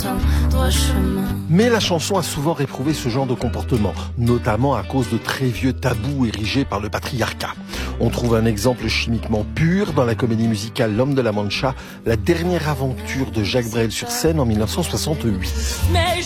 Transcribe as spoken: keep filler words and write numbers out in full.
un droit chemin. Mais la chanson a souvent réprouvé ce genre de comportement, notamment à cause de très vieux tabous érigés par le patriarcat. On trouve un exemple chimiquement pur dans la comédie musicale L'Homme de la Mancha, la dernière aventure de Jacques Brel sur scène en mille neuf cent soixante-huit. Mais